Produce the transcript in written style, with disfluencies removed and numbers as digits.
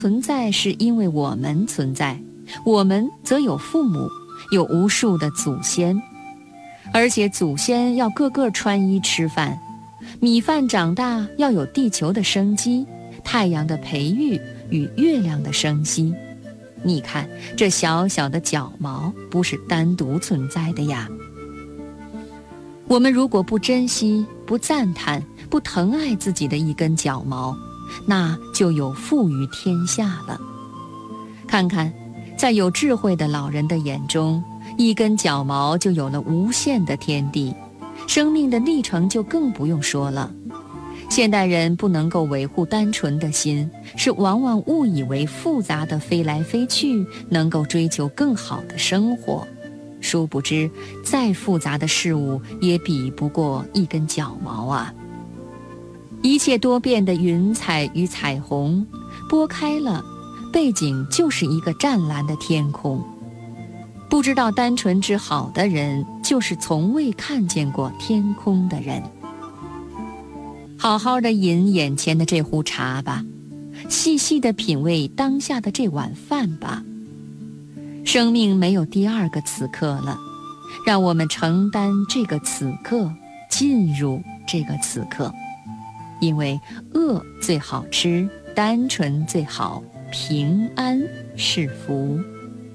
存在是因为我们存在，我们则有父母，有无数的祖先，而且祖先要个个穿衣吃饭，米饭长大要有地球的生机，太阳的培育与月亮的生息。你看，这小小的脚毛不是单独存在的呀。我们如果不珍惜、不赞叹、不疼爱自己的一根脚毛，那就有负于天下了。看看，在有智慧的老人的眼中，一根脚毛就有了无限的天地，生命的历程就更不用说了。现代人不能够维护单纯的心，是往往误以为复杂的飞来飞去能够追求更好的生活，殊不知再复杂的事物也比不过一根脚毛啊。一切多变的云彩与彩虹，拨开了，背景就是一个湛蓝的天空。不知道单纯之好的人，就是从未看见过天空的人。好好的饮眼前的这壶茶吧，细细的品味当下的这碗饭吧。生命没有第二个此刻了，让我们承担这个此刻，进入这个此刻。因为饿最好吃，单纯最好，平安是福。